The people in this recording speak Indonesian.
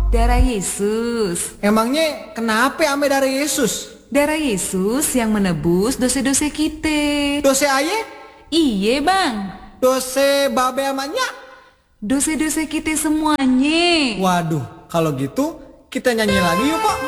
darah Yesus. Emangnya kenapa ame darah Yesus? Darah Yesus yang menebus dosa-dosa kita. Dosa aye? Iye bang, Dosa babe amanya? dosa-dosa kita semuanya. Waduh, kalau gitu kita nyanyi lagi yuk, Pok.